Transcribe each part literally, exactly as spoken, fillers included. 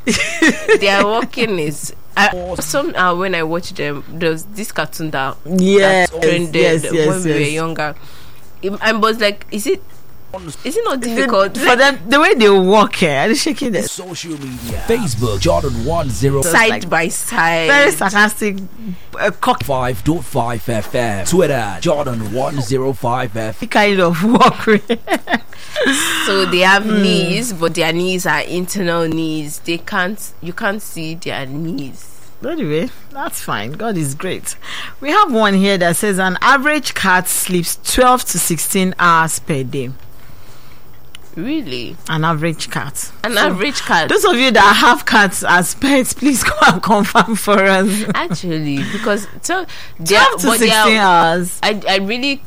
their walking is. I, somehow when I watch them, there's this cartoon that yes, that trended yes, yes, when we yes. were younger. It, I was like, is it? Is it not difficult for them? The way they walk here, are they shaking their social media? Facebook Jordan one zero side like by side. Very sarcastic. Uh, cock five dot five F M. Twitter Jordan one zero five F. Kind of walk. So they have mm. knees, but their knees are internal knees. They can't. You can't see their knees. Anyway, that's fine. God is great. We have one here that says an average cat sleeps twelve to sixteen hours per day. Really? An average cat. An so average cat. Those of you that have cats as pets, please go and confirm for us. Actually, because so twelve to sixteen hours. I I really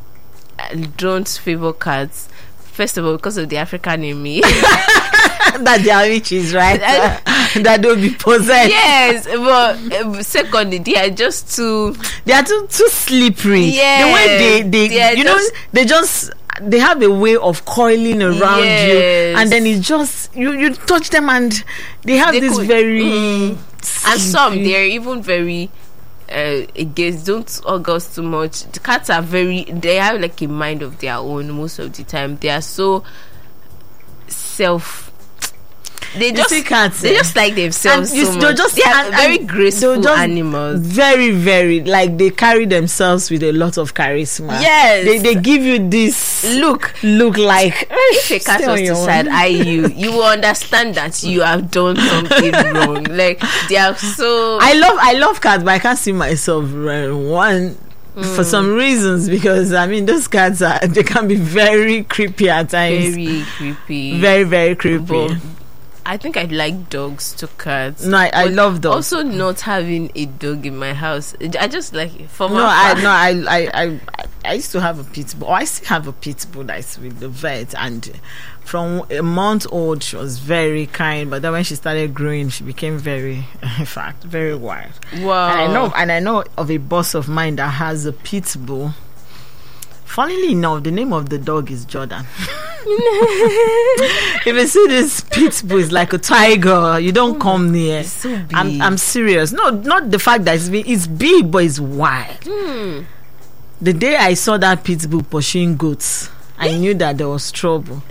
don't favor cats. First of all, because of the African in me. That they are witches, right? That they'll be possessed. Yes, but uh, secondly, they are just too. They are too too slippery. Yeah, the way they they, they you just, know they just they have a way of coiling around yes. you, and then it's just you you touch them and they have they this could, very mm, and some they're even very. Uh, against don't august too much. The cats are very. They have like a mind of their own most of the time. They are so self. They you just see cats, they eh? just like themselves and so you, much. Just, they are and, very and graceful just animals. Very, very like they carry themselves with a lot of charisma. Yes, they they give you this look. Look like if a cat was to side eye you, you will understand that you have done something wrong. Like they are so. I love I love cats, but I can't see myself running one. Mm. For some reasons, because I mean those cats are they can be very creepy at times. Very creepy. Very very creepy. But I think I like dogs to cats. No, I, I love dogs. Also, not having a dog in my house, I just like it for no. I no. I, I I I used to have a pit bull. I still have a pit bull that's with the vet, and from a month old she was very kind, but then when she started growing, she became very, in fact, very wild. Wow. And I know, and I know of a boss of mine that has a pit bull. Funnily enough, the name of the dog is Jordan. If you see this pit bull, it's like a tiger. You don't come near. It's so big. I'm, I'm serious. No, not the fact that it's big. It's big, but it's wild. Hmm. The day I saw that pit bull pursuing goats, I knew that there was trouble.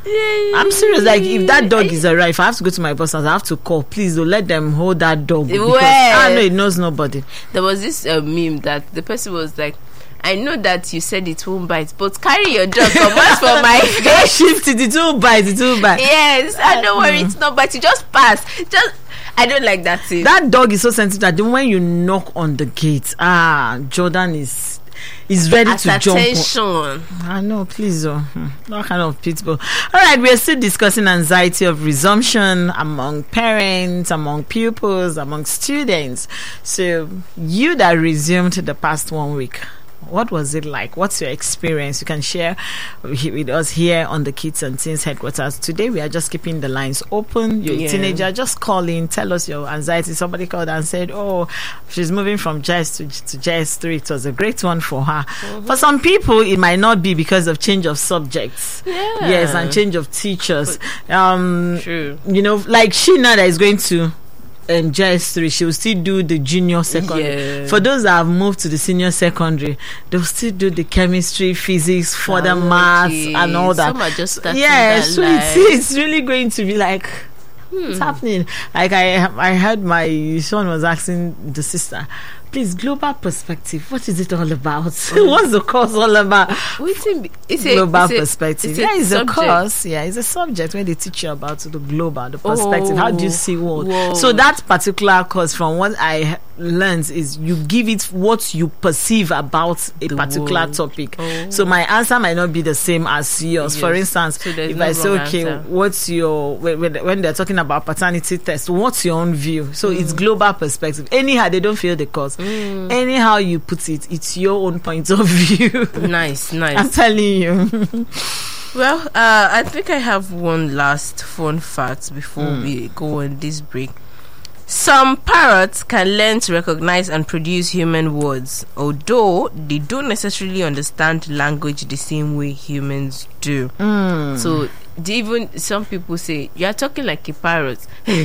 I'm serious. Like if that dog is around, if I have to go to my boss house, I have to call. Please don't let them hold that dog because I know it knows nobody. There was this uh, meme that the person was like, I know that you said it won't bite, but carry your dog from us for my face. Shift it, it will bite, it will bite. Yes, I don't worry, it's not bite. You just pass. Just, I don't like that thing. That dog is so sensitive that when you knock on the gate, ah, Jordan is is ready At to attention. jump. I know, please, oh, that kind of pitbull. All right, we are still discussing anxiety of resumption among parents, among pupils, among students. So, you that resumed the past one week, what was it like? What's your experience? You can share with us here on the Kids and Teens headquarters. Today we are just keeping the lines open. You're yeah. a teenager, just call in, tell us your anxiety. Somebody called and said, oh, she's moving from J S to, to J S three. It was a great one for her. Mm-hmm. For some people, it might not be because of change of subjects. Yeah. Yes, and change of teachers. Um, True. You know, like she now that is going to Um, J S three, she will still do the junior secondary. Yeah. For those that have moved to the senior secondary, they'll still do the chemistry, physics, further Biology. maths, and all that. Some are just starting yeah, that so life. it's, it's really going to be like, Hmm. what's happening? Like I, I heard my son was asking the sister, please, global perspective, what is it all about? Mm. What's the course all about? It's a global it's a, perspective. It's a yeah, it's subject. a course. Yeah, it's a subject where they teach you about the global, the perspective. Oh, How do you see world? whoa. So that particular course, from what I learned, is you give it what you perceive about a The particular world. topic. Oh. So my answer might not be the same as yours. Yes. For instance, So there's if no I say, wrong okay, answer. what's your when, when when they're talking about paternity test, what's your own view? So Mm. it's global perspective. Anyhow, they don't feel the course. Mm. Anyhow you put it, it's your own point of view. Nice, nice. I'm telling you. Well, uh, I think I have one last fun fact before Mm. we go on this break. Some parrots can learn to recognize and produce human words, although they don't necessarily understand language the same way humans do. Mm. So, they even some people say, you are talking like a parrot.